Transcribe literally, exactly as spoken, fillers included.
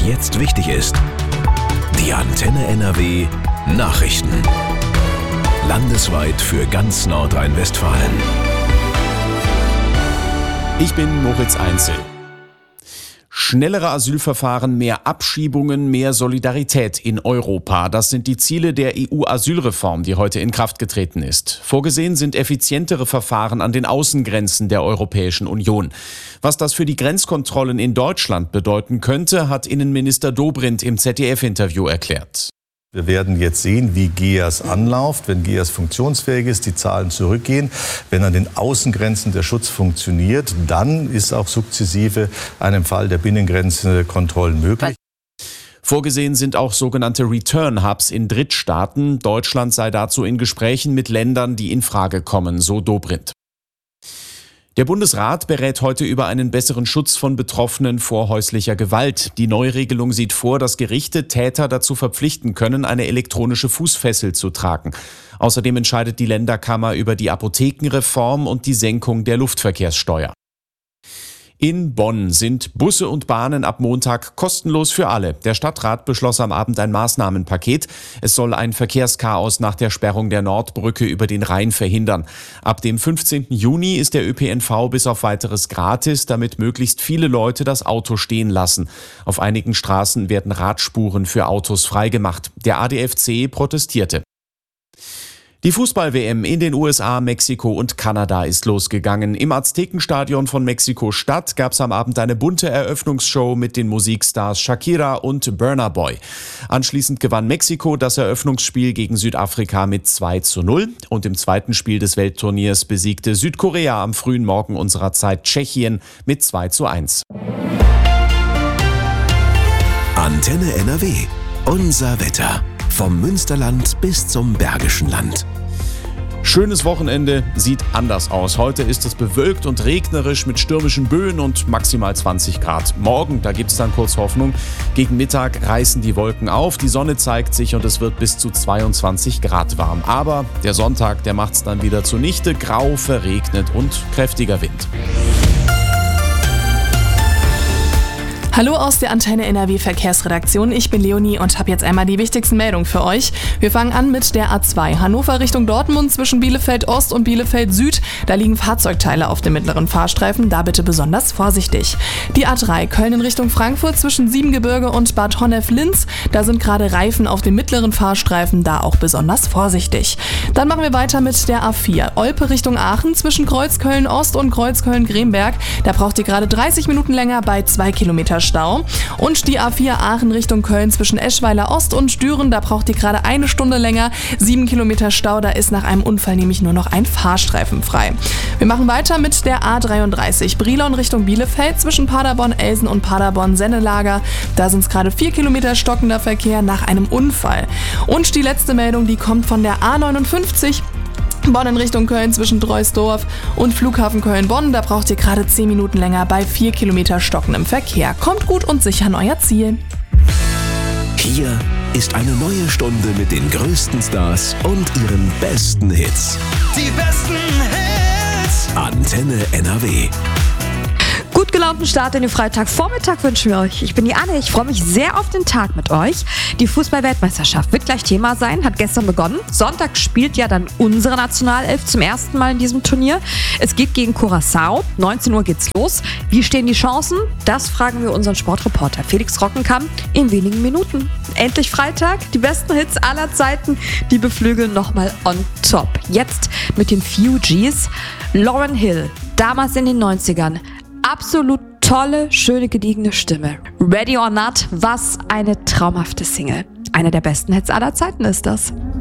was jetzt wichtig ist. Die Antenne N R W Nachrichten. Landesweit für ganz Nordrhein-Westfalen. Ich bin Moritz Einzel. Schnellere Asylverfahren, mehr Abschiebungen, mehr Solidarität in Europa. Das sind die Ziele der E U-Asylreform, die heute in Kraft getreten ist. Vorgesehen sind effizientere Verfahren an den Außengrenzen der Europäischen Union. Was das für die Grenzkontrollen in Deutschland bedeuten könnte, hat Innenminister Dobrindt im Z D F-Interview erklärt. Wir werden jetzt sehen, wie G E A S anläuft, wenn G E A S funktionsfähig ist, die Zahlen zurückgehen. Wenn an den Außengrenzen der Schutz funktioniert, dann ist auch sukzessive einem Fall der Binnengrenzenkontrollen möglich. Vorgesehen sind auch sogenannte Return-Hubs in Drittstaaten. Deutschland sei dazu in Gesprächen mit Ländern, die in Frage kommen, so Dobrindt. Der Bundesrat berät heute über einen besseren Schutz von Betroffenen vor häuslicher Gewalt. Die Neuregelung sieht vor, dass Gerichte Täter dazu verpflichten können, eine elektronische Fußfessel zu tragen. Außerdem entscheidet die Länderkammer über die Apothekenreform und die Senkung der Luftverkehrssteuer. In Bonn sind Busse und Bahnen ab Montag kostenlos für alle. Der Stadtrat beschloss am Abend ein Maßnahmenpaket. Es soll ein Verkehrschaos nach der Sperrung der Nordbrücke über den Rhein verhindern. Ab dem fünfzehnten Juni ist der Ö P N V bis auf Weiteres gratis, damit möglichst viele Leute das Auto stehen lassen. Auf einigen Straßen werden Radspuren für Autos freigemacht. Der A D F C protestierte. Die Fußball-W M in den U S A, Mexiko und Kanada ist losgegangen. Im Aztekenstadion von Mexiko-Stadt gab es am Abend eine bunte Eröffnungsshow mit den Musikstars Shakira und Burna Boy. Anschließend gewann Mexiko das Eröffnungsspiel gegen Südafrika mit zwei zu null. Und im zweiten Spiel des Weltturniers besiegte Südkorea am frühen Morgen unserer Zeit Tschechien mit zwei zu eins. Antenne N R W. Unser Wetter. Vom Münsterland bis zum Bergischen Land. Schönes Wochenende, sieht anders aus. Heute ist es bewölkt und regnerisch mit stürmischen Böen und maximal zwanzig Grad. Morgen, da gibt es dann kurz Hoffnung. Gegen Mittag reißen die Wolken auf, die Sonne zeigt sich und es wird bis zu zweiundzwanzig Grad warm. Aber der Sonntag, der macht's dann wieder zunichte. Grau, verregnet und kräftiger Wind. Hallo aus der Antenne N R W Verkehrsredaktion, ich bin Leonie und habe jetzt einmal die wichtigsten Meldungen für euch. Wir fangen an mit der A zwei, Hannover Richtung Dortmund zwischen Bielefeld Ost und Bielefeld Süd. Da liegen Fahrzeugteile auf dem mittleren Fahrstreifen, da bitte besonders vorsichtig. Die A drei, Köln in Richtung Frankfurt zwischen Siebengebirge und Bad Honnef-Linz. Da sind gerade Reifen auf dem mittleren Fahrstreifen, da auch besonders vorsichtig. Dann machen wir weiter mit der A vier, Olpe Richtung Aachen zwischen Kreuzköln Ost und Kreuzköln Gremberg. Da braucht ihr gerade dreißig Minuten länger bei zwei Kilometer Stau. Und die A vier Aachen Richtung Köln zwischen Eschweiler Ost und Düren, da braucht ihr gerade eine Stunde länger. Sieben Kilometer Stau, da ist nach einem Unfall nämlich nur noch ein Fahrstreifen frei. Wir machen weiter mit der A dreiunddreißig, Brilon Richtung Bielefeld zwischen Paderborn-Elsen und Paderborn-Sennelager. Da sind es gerade vier Kilometer stockender Verkehr nach einem Unfall. Und die letzte Meldung, die kommt von der A neunundfünfzig. Bonn in Richtung Köln zwischen Troisdorf und Flughafen Köln-Bonn. Da braucht ihr gerade zehn Minuten länger bei vier Kilometer stockendem Verkehr. Kommt gut und sicher an euer Ziel. Hier ist eine neue Stunde mit den größten Stars und ihren besten Hits. Die besten Hits. Antenne N R W. Gut gelaunten Start in den Freitagvormittag wünschen wir euch. Ich bin die Anne, ich freue mich sehr auf den Tag mit euch. Die Fußball-Weltmeisterschaft wird gleich Thema sein, hat gestern begonnen. Sonntag spielt ja dann unsere Nationalelf zum ersten Mal in diesem Turnier. Es geht gegen Curaçao, neunzehn Uhr geht's los. Wie stehen die Chancen? Das fragen wir unseren Sportreporter Felix Rockenkamp in wenigen Minuten. Endlich Freitag, die besten Hits aller Zeiten, die beflügeln nochmal on top. Jetzt mit den Fugees, Lauryn Hill, damals in den neunzigern. Absolut tolle, schöne, gediegene Stimme. Ready or Not, was eine traumhafte Single. Einer der besten Hits aller Zeiten ist das.